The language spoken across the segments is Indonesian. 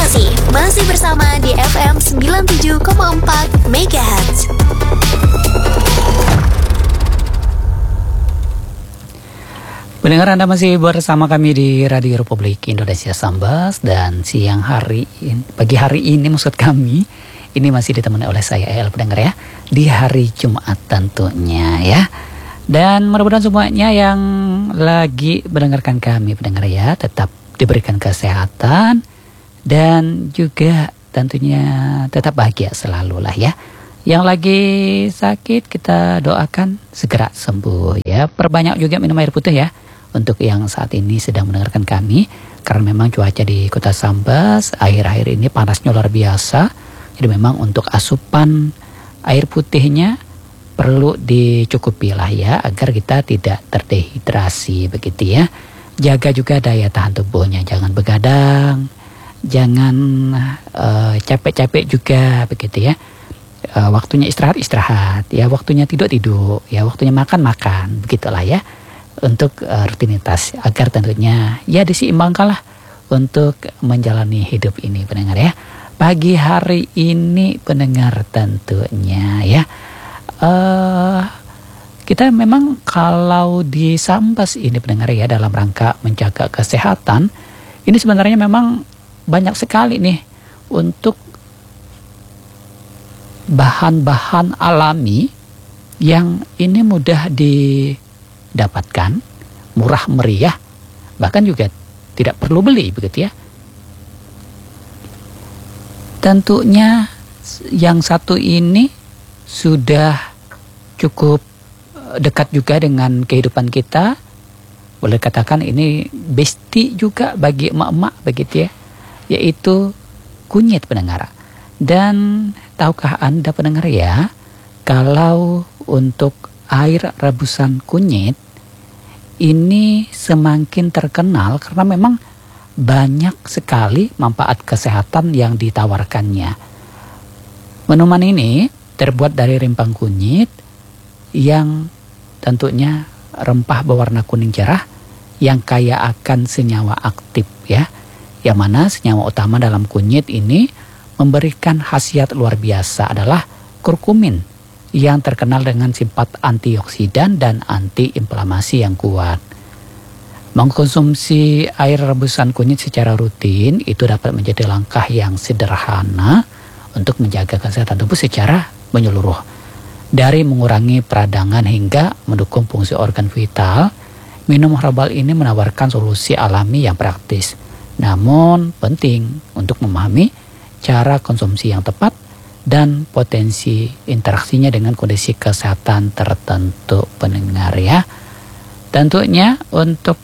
kasih masih bersama di FM 97,4 MHz. Pendengar, Anda masih bersama kami di Radio Republik Indonesia Sambas, dan pagi hari ini maksud kami ini masih ditemani oleh saya El, pendengar ya, di hari Jumat tentunya ya. Dan mudah-mudahan semuanya yang lagi mendengarkan kami, pendengar ya, tetap diberikan kesehatan dan juga tentunya tetap bahagia selalu lah ya. Yang lagi sakit kita doakan segera sembuh ya. Perbanyak juga minum air putih ya untuk yang saat ini sedang mendengarkan kami, karena memang cuaca di Kota Sambas akhir-akhir ini panasnya luar biasa. Jadi memang untuk asupan air putihnya perlu dicukupi lah ya, agar kita tidak terdehidrasi begitu ya. Jaga juga daya tahan tubuhnya, jangan begadang, jangan capek-capek juga begitu ya. Waktunya istirahat ya, waktunya tidur ya, waktunya makan begitulah ya, untuk rutinitas agar tentunya ya diseimbangkan lah untuk menjalani hidup ini, pendengar ya. Pagi hari ini pendengar tentunya ya, kita memang kalau di Sambas ini pendengar ya, dalam rangka menjaga kesehatan ini sebenarnya memang banyak sekali nih untuk bahan-bahan alami yang ini mudah didapatkan, murah meriah, bahkan juga tidak perlu beli begitu ya. Tentunya yang satu ini sudah cukup dekat juga dengan kehidupan kita. Boleh katakan ini besti juga bagi emak-emak begitu ya, yaitu kunyit, pendengar. Dan tahukah Anda pendengar ya, kalau untuk air rebusan kunyit ini semakin terkenal karena memang banyak sekali manfaat kesehatan yang ditawarkannya. Minuman ini terbuat dari rimpang kunyit yang tentunya rempah berwarna kuning cerah yang kaya akan senyawa aktif ya. Yang mana senyawa utama dalam kunyit ini memberikan khasiat luar biasa adalah kurkumin yang terkenal dengan sifat antioksidan dan antiinflamasi yang kuat. Mengkonsumsi air rebusan kunyit secara rutin itu dapat menjadi langkah yang sederhana untuk menjaga kesehatan tubuh secara menyeluruh. Dari mengurangi peradangan hingga mendukung fungsi organ vital, minum herbal ini menawarkan solusi alami yang praktis. Namun penting untuk memahami cara konsumsi yang tepat dan potensi interaksinya dengan kondisi kesehatan tertentu, pendengar ya. Tentunya untuk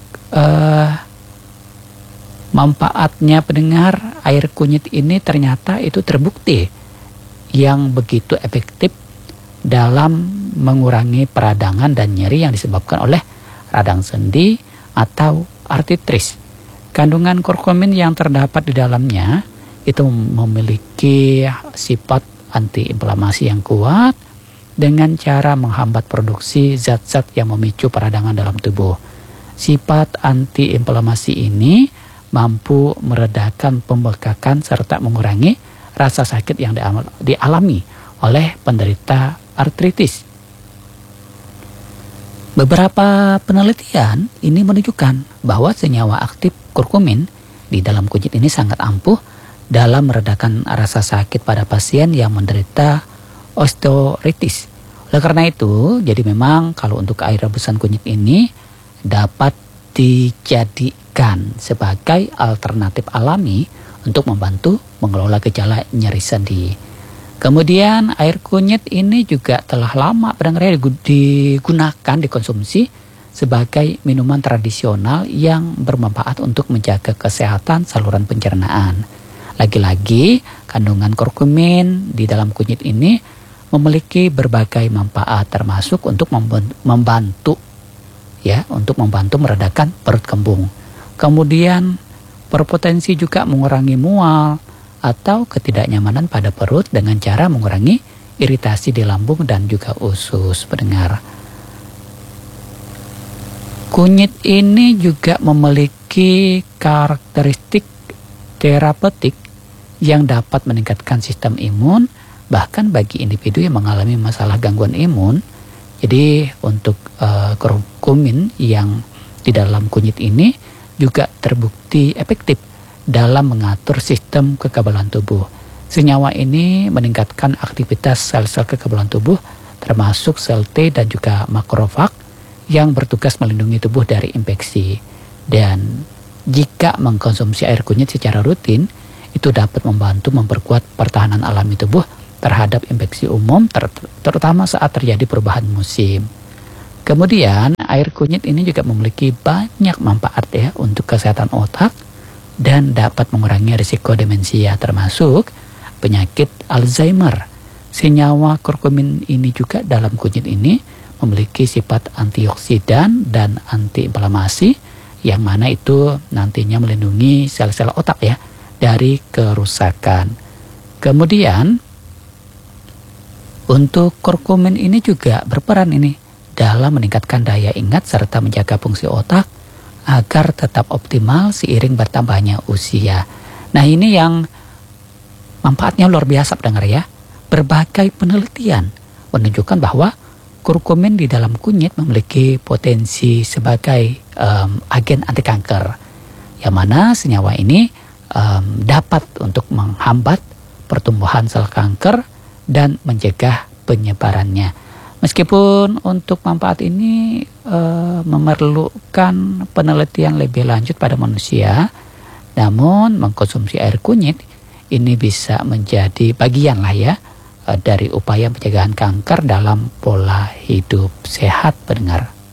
manfaatnya pendengar, air kunyit ini ternyata itu terbukti yang begitu efektif dalam mengurangi peradangan dan nyeri yang disebabkan oleh radang sendi atau artritis. Kandungan kurkumin yang terdapat di dalamnya itu memiliki sifat antiinflamasi yang kuat dengan cara menghambat produksi zat-zat yang memicu peradangan dalam tubuh. Sifat antiinflamasi ini mampu meredakan pembekakan serta mengurangi rasa sakit yang dialami oleh penderita artritis. Beberapa penelitian ini menunjukkan bahwa senyawa aktif kurkumin di dalam kunyit ini sangat ampuh dalam meredakan rasa sakit pada pasien yang menderita osteoartritis. Oleh karena itu, jadi memang kalau untuk air rebusan kunyit ini dapat dijadikan sebagai alternatif alami untuk membantu mengelola gejala nyeri sendi. Kemudian air kunyit ini juga telah lama digunakan, dikonsumsi sebagai minuman tradisional yang bermanfaat untuk menjaga kesehatan saluran pencernaan. Lagi-lagi kandungan kurkumin di dalam kunyit ini memiliki berbagai manfaat, termasuk untuk membantu meredakan perut kembung. Kemudian berpotensi juga mengurangi mual atau ketidaknyamanan pada perut dengan cara mengurangi iritasi di lambung dan juga usus, pendengar. Kunyit ini juga memiliki karakteristik terapeutik yang dapat meningkatkan sistem imun, bahkan bagi individu yang mengalami masalah gangguan imun. Jadi untuk kurkumin yang di dalam kunyit ini juga terbukti efektif dalam mengatur sistem kekebalan tubuh. Senyawa ini meningkatkan aktivitas sel-sel kekebalan tubuh, termasuk sel T dan juga makrofag yang bertugas melindungi tubuh dari infeksi. Dan jika mengkonsumsi air kunyit secara rutin, itu dapat membantu memperkuat pertahanan alami tubuh terhadap infeksi umum, terutama saat terjadi perubahan musim. Kemudian air kunyit ini juga memiliki banyak manfaat ya untuk kesehatan otak dan dapat mengurangi risiko demensia, termasuk penyakit Alzheimer. Senyawa kurkumin ini juga dalam kunyit ini memiliki sifat antioksidan dan antiinflamasi, yang mana itu nantinya melindungi sel-sel otak ya dari kerusakan. Kemudian untuk kurkumin ini juga berperan ini dalam meningkatkan daya ingat serta menjaga fungsi otak agar tetap optimal seiring bertambahnya usia. Nah, ini yang manfaatnya luar biasa pendengar ya. Berbagai penelitian menunjukkan bahwa kurkumin di dalam kunyit memiliki potensi sebagai agen anti kanker, yang mana senyawa ini dapat untuk menghambat pertumbuhan sel kanker dan mencegah penyebarannya. Meskipun untuk manfaat ini memerlukan penelitian lebih lanjut pada manusia, namun mengkonsumsi air kunyit ini bisa menjadi bagian lah ya dari upaya pencegahan kanker dalam pola hidup sehat pendengar.